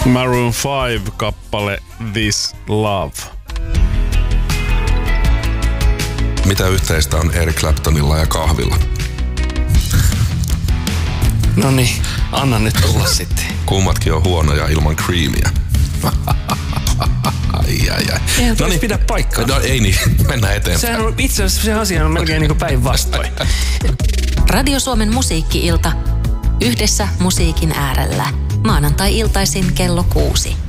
Maroon 5 kappale This Love. Mitä yhteistä on Eric Claptonilla ja kahvilla? No niin, anna nyt tulla sitten. Kummatkin on huonoja ilman creamia. Ai. Eihän no niin, pidä paikkaa. No ei niin, mennään eteenpäin. Sehän on itse asiassa se asia on melkein niin kuin päinvastoin. Radio Suomen musiikki-ilta. Yhdessä musiikin äärellä. Maanantai-iltaisin kello 6.